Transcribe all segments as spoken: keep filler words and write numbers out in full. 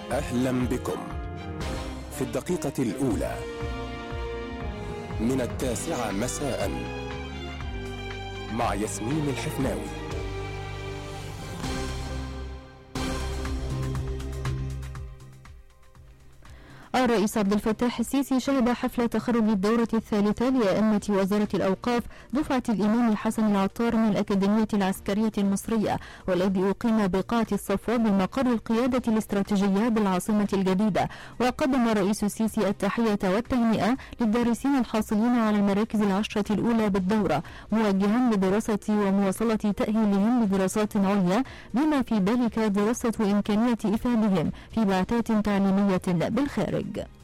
أهلا بكم في الدقيقة الأولى من التاسعة مساء مع ياسمين الحفناوي. الرئيس عبد الفتاح السيسي شهد حفل تخرج الدورة الثالثة لأئمة وزارة الأوقاف دفعة الإمام حسن العطار من الأكاديمية العسكرية المصرية، والذي أقيم بقاعة الصفوة بمقر القيادة الاستراتيجية بالعاصمة الجديدة. وقدم الرئيس السيسي التحية والتهنئة للدارسين الحاصلين على المراكز العشرة الأولى بالدورة، موجها بدراسة ومواصلة تأهيلهم لدراسات عليا، بما في ذلك دراسة إمكانية إفادهم في بعثات تعليمية بالخارج.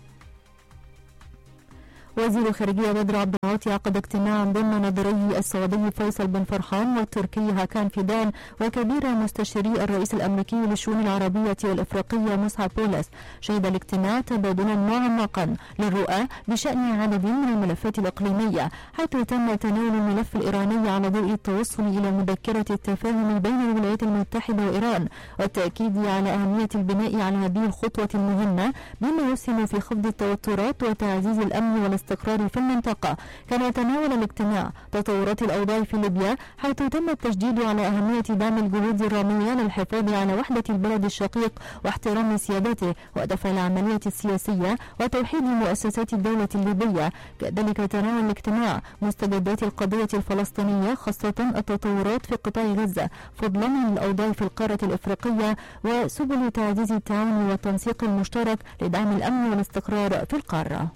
وزير الخارجية بدر عبد العاطي عقد اجتماعا ضمن نظري السعودي فيصل بن فرحان والتركي هاكان فيدان وكبير مستشاري الرئيس الأمريكي للشؤون العربية والإفريقية مسعد بولس. شهد الاجتماع تبادلا معمقا للرؤى بشأن عدد من الملفات الإقليمية، حيث تم تناول الملف الإيراني على ضوء التوصل إلى مذكرة التفاهم بين الولايات المتحدة وإيران، والتأكيد على أهمية البناء على هذه الخطوة المهمة بما يسهم في خفض التوترات وتعزيز الأمن والاستقرار الاستقرار في المنطقة. كما تناول الاجتماع تطورات الأوضاع في ليبيا، حيث تم التشديد على أهمية دعم الجهود الرامية للحفاظ على وحدة البلد الشقيق واحترام سيادته ودفع العملية السياسية وتوحيد مؤسسات الدولة الليبية. كذلك تناول الاجتماع مستجدات القضية الفلسطينية، خاصة التطورات في قطاع غزة، فضلا عن الأوضاع في القارة الإفريقية وسبل تعزيز التعاون والتنسيق المشترك لدعم الأمن والاستقرار في القارة.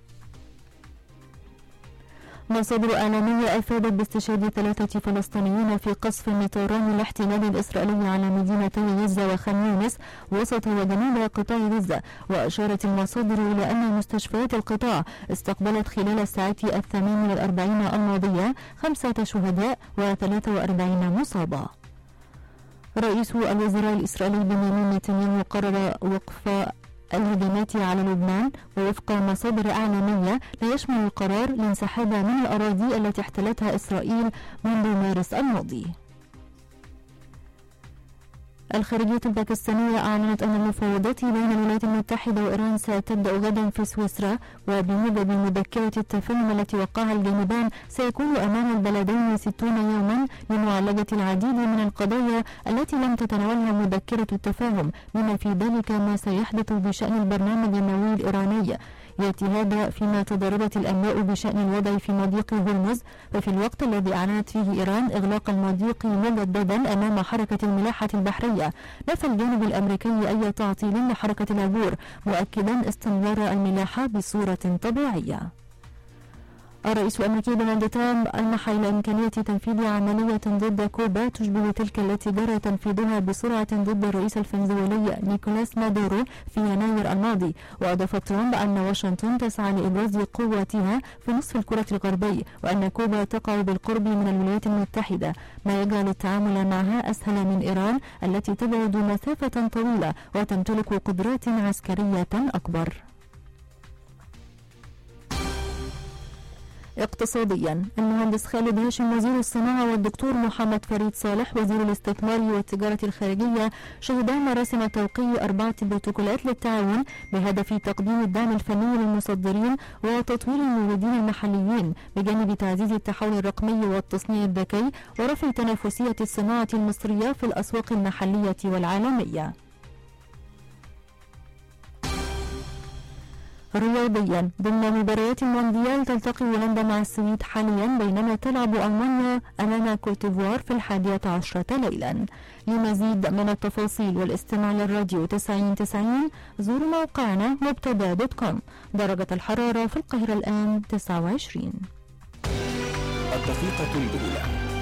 مصادر إعلامية أفادت باستشهاد ثلاثة فلسطينيين في قصف من طيران الاحتلال الإسرائيلي على مدينتي غزة وخان يونس وسط وجنوب قطاع غزة. وأشارت المصادر إلى أن مستشفيات القطاع استقبلت خلال الساعات الثمان والأربعين الماضية خمسة شهداء وثلاثة وأربعين مصابة. رئيس الوزراء الإسرائيلي بنيامين نتنياهو قرر وقف الهجمات على لبنان، ووفق مصادر إعلامية لا يشمل القرار الانسحاب من الأراضي التي احتلتها إسرائيل منذ مارس الماضي. الخارجية الباكستانية أعلنت أن المفاوضات بين الولايات المتحدة وإيران ستبدأ غدا في سويسرا، وبموجب مذكرة التفاهم التي وقعها الجانبان سيكون أمام البلدين ستون يوما لمعالجة العديد من القضايا التي لم تتناولها مذكرة التفاهم، بما في ذلك ما سيحدث بشأن البرنامج النووي الإيراني. يأتي هذا فيما تضاربت الأنباء بشأن الوضع في مضيق هرمز، وفي الوقت الذي أعلنت فيه إيران إغلاق المضيق مجددا أمام حركة الملاحة البحرية. نفى الجانب الأمريكي أي تعطيل لحركة العبور، مؤكدا استمرار الملاحة بصورة طبيعية. الرئيس الأمريكي دونالد ترامب ألمح إلى إمكانية تنفيذ عملية ضد كوبا تشبه تلك التي جرى تنفيذها بسرعة ضد الرئيس الفنزويلي نيكولاس مادورو في يناير الماضي. وأضاف ترامب أن واشنطن تسعى لإبراز قوتها في نصف الكرة الغربي، وأن كوبا تقع بالقرب من الولايات المتحدة، ما يجعل التعامل معها أسهل من إيران التي تبعد مسافة طويلة وتمتلك قدرات عسكرية أكبر. اقتصاديا، المهندس خالد هاشم وزير الصناعة والدكتور محمد فريد صالح وزير الاستثمار والتجارة الخارجية شهدا مراسم توقيع أربعة بروتوكولات للتعاون بهدف تقديم الدعم الفني للمصدرين وتطوير الموردين المحليين، بجانب تعزيز التحول الرقمي والتصنيع الذكي ورفع تنافسية الصناعة المصرية في الأسواق المحلية والعالمية. رياضيا، ضمن مباريات المونديال تلتقي هولندا مع السويد حاليا، بينما تلعب ألمانيا أمام كوتيفوار في الحادية عشرة ليلا. لمزيد من التفاصيل والاستماع للراديو تسعين تسعين زوروا موقعنا مبتدا دوت كوم. درجة الحرارة في القاهرة الآن تسعة وعشرين. الدقيقة الأولى